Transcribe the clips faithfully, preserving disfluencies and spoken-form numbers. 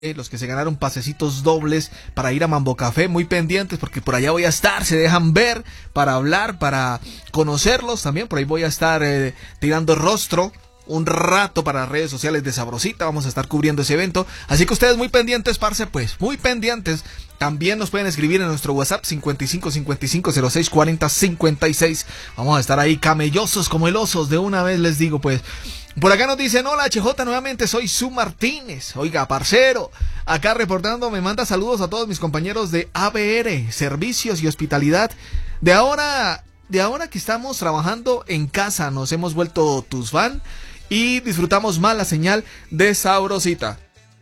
los que se ganaron pasecitos dobles para ir a Mambo Café, muy pendientes porque por allá voy a estar, se dejan ver para hablar, para conocerlos también, por ahí voy a estar eh, tirando rostro un rato para las redes sociales de Sabrosita, vamos a estar cubriendo ese evento, así que ustedes muy pendientes, parce, pues, muy pendientes. También nos pueden escribir en nuestro WhatsApp cincuenta y cinco cincuenta y cinco cero seis cuarenta cincuenta y seis, vamos a estar ahí camellosos como el osos, de una vez les digo, pues. Por acá nos dicen, hola H J, nuevamente soy Su Martínez. Oiga, parcero, acá reportando, me manda saludos a todos mis compañeros de A B R, Servicios y Hospitalidad. De ahora, de ahora que estamos trabajando en casa, nos hemos vuelto tus fan y disfrutamos más la señal de Sabrosita.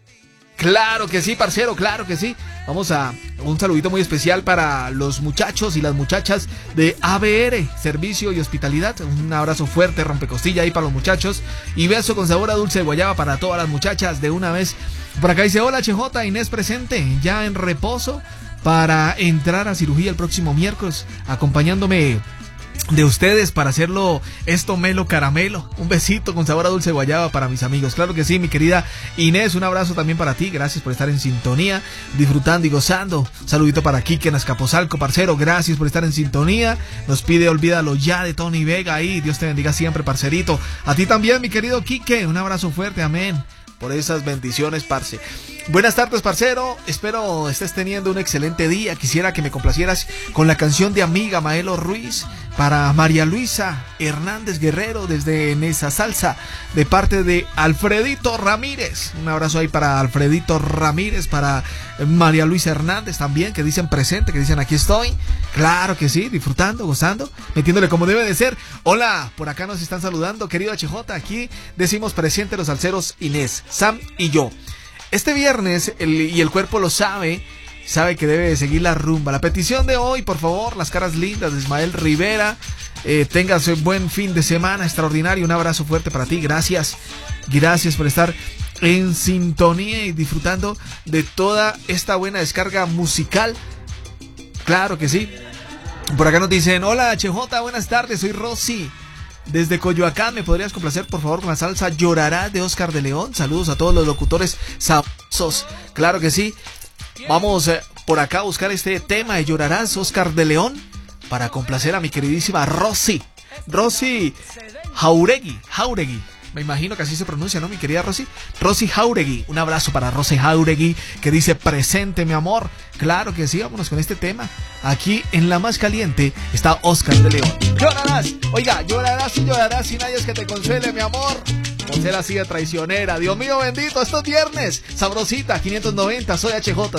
Claro que sí, parcero, claro que sí. Vamos a un saludito muy especial para los muchachos y las muchachas de A B R, Servicio y Hospitalidad. Un abrazo fuerte, rompecostilla ahí para los muchachos. Y beso con sabor a dulce de guayaba para todas las muchachas de una vez. Por acá dice, hola H J, Inés presente, ya en reposo para entrar a cirugía el próximo miércoles, acompañándome de ustedes para hacerlo esto melo caramelo. Un besito con sabor a dulce guayaba para mis amigos. Claro que sí, mi querida Inés, un abrazo también para ti. Gracias por estar en sintonía, disfrutando y gozando. Un saludito para Kike en Azcapotzalco, parcero. Gracias por estar en sintonía. Nos pide Olvídalo Ya de Tony Vega ahí. Dios te bendiga siempre, parcerito. A ti también, mi querido Kike. Un abrazo fuerte, amén. Por esas bendiciones, parce. Buenas tardes, parcero. Espero estés teniendo un excelente día. Quisiera que me complacieras con la canción de Amiga Maelo Ruiz para María Luisa Hernández Guerrero desde Nesa Salsa, de parte de Alfredito Ramírez. Un abrazo ahí para Alfredito Ramírez, para María Luisa Hernández también, que dicen presente, que dicen aquí estoy. Claro que sí, disfrutando, gozando, metiéndole como debe de ser. Hola, por acá nos están saludando, querido H J. Aquí decimos presente los salseros Inés, Sam y yo. Este viernes, el, y el cuerpo lo sabe, sabe que debe de seguir la rumba. La petición de hoy, por favor, las caras lindas de Ismael Rivera. Eh, tengas un buen fin de semana, extraordinario. Un abrazo fuerte para ti, gracias. Gracias por estar en sintonía y disfrutando de toda esta buena descarga musical. Claro que sí. Por acá nos dicen, hola H J, buenas tardes, soy Rosy. Desde Coyoacán, ¿me podrías complacer por favor con la salsa Llorarás de Oscar de León? Saludos a todos los locutores sabrosos. Claro que sí. Vamos eh, por acá a buscar este tema de Llorarás, Oscar de León, para complacer a mi queridísima Rosy. Rosy Jauregui, Jauregui. Me imagino que así se pronuncia, ¿no, mi querida Rosy? Rosy Jauregui. Un abrazo para Rosy Jauregui, que dice presente, mi amor. Claro que sí, vámonos con este tema. Aquí en la más caliente está Oscar de León. Llorarás, oiga, llorarás y llorarás y nadie es que te consuele, mi amor. Con ser así de traicionera. Dios mío bendito, estos viernes. Sabrosita, quinientos noventa, soy H J.